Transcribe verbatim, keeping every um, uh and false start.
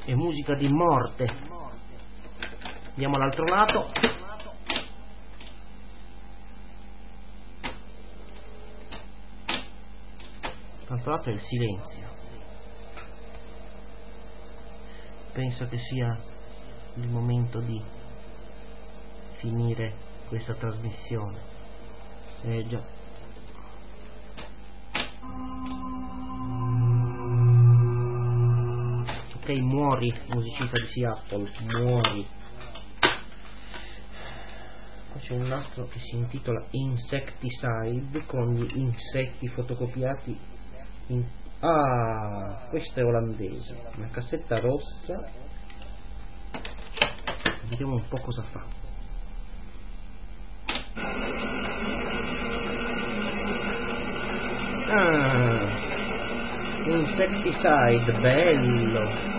E musica di morte. Andiamo all'altro lato. Dall'altro lato è il silenzio. Penso che sia il momento di finire questa trasmissione. Eh già. Ok, muori, musicista di Seattle, muori. Qua c'è un nastro che si intitola Insecticide, con gli insetti fotocopiati in... Ah, questo è olandese. Una cassetta rossa. Vediamo un po' cosa fa. Ah, Insecticide, bello.